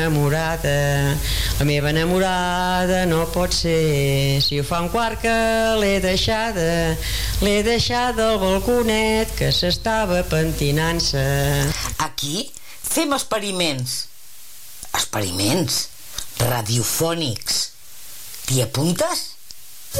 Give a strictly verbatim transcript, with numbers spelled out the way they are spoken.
Enamorada, la meva enamorada no pot ser, si ho fa un quart que l'he deixada, l'he deixada al balconet que s'estava pentinant-se. Aquí fem experiments. Experiments radiofònics. T'hi apuntes?